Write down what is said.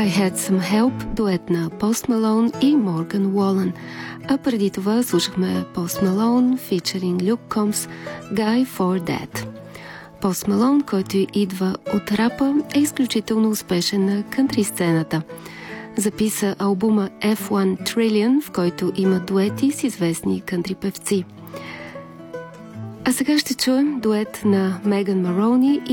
I Had Some Help, дует на Post Malone и Morgan Wallen. А преди това слушахме Post Malone, featuring Luke Combs, Guy for That. Post Malone, който идва от рапа, е изключително успешен на кантри сцената. Записа албума F1 Trillion, в който има дуети с известни кантри певци. А сега ще чуем дует на Меган Марони и